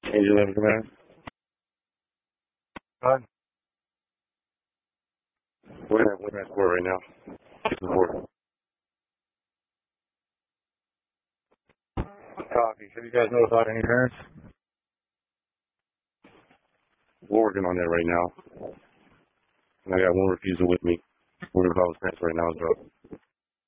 Angel 11 Command. Fine. We're at court right now. This is court. Copy. Have you guys notified any parents? We're working on that right now. And I got one refusal with me. We're going to call his parents right now as well.